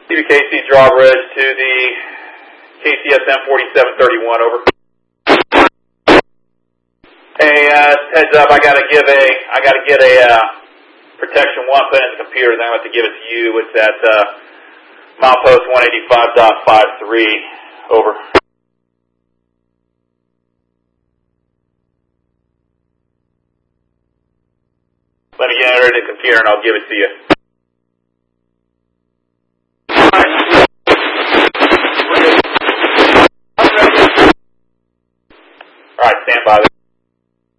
CBKC drawbridge to the KCSM 4731, over. Hey, heads up, I gotta get a protection 1 put in the computer, then I have to give it to you. It's at milepost 185.53, over. Let me enter it in the computer and I'll give it to you.